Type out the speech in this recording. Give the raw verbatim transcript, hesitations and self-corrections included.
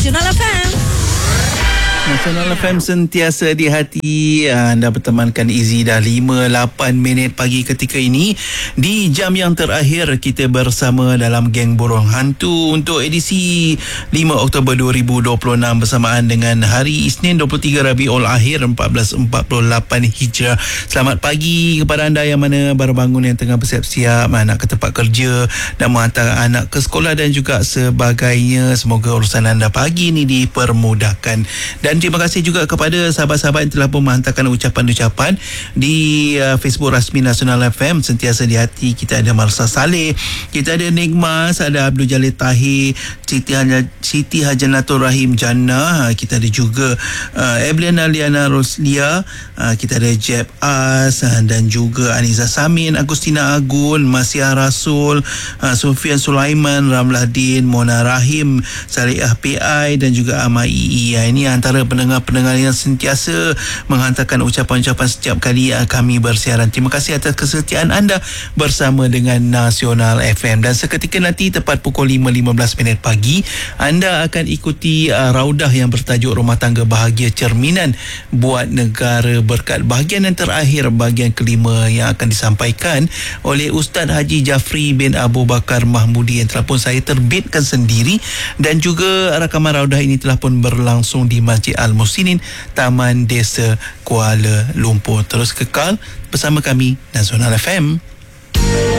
Nasional F M. Nasional F M sentiasa di hati. Anda bertemankan Izzy dah lima lapan minit pagi ketika ini. Di jam yang terakhir kita bersama dalam Geng Burung Hantu untuk edisi lima Oktober dua ribu dua puluh enam bersamaan dengan hari Isnin dua puluh tiga Rabiul Akhir seribu empat ratus empat puluh lapan Hijrah. Selamat pagi kepada anda yang mana baru bangun, yang tengah bersiap-siap nak ke tempat kerja dan menghantar anak ke sekolah dan juga sebagainya. Semoga urusan anda pagi ini dipermudahkan. Dan Dan terima kasih juga kepada sahabat-sahabat yang telah pun menghantarkan ucapan-ucapan di uh, Facebook rasmi Nasional F M. Sentiasa di hati. Kita ada Marsa Saleh, kita ada Nikmas, ada Abdul Jalil Tahir, Siti, Haja, Siti Hajanatul Rahim Jannah, kita ada juga uh, Ebliana Liana Roslia, uh, kita ada Jeb As, uh, dan juga Aniza Samin, Agustina Agun, Masya Rasul, uh, Sufian Sulaiman, Ramladin, Mona Rahim, Salihah P I dan juga Amai I I. Ini antara pendengar-pendengar yang sentiasa menghantarkan ucapan-ucapan setiap kali kami bersiaran. Terima kasih atas kesetiaan anda bersama dengan Nasional F M. Dan seketika nanti tepat pukul lima lima belas minit pagi, anda akan ikuti uh, raudah yang bertajuk Rumah Tangga Bahagia Cerminan Buat Negara Berkat. Bahagian yang terakhir, bahagian kelima, yang akan disampaikan oleh Ustaz Haji Jafri bin Abu Bakar Mahmudi yang telah pun saya terbitkan sendiri, dan juga rakaman raudah ini telah pun berlangsung di Masjid Al-Muhsinin, Taman Desa, Kuala Lumpur. Terus kekal bersama kami Nasional F M.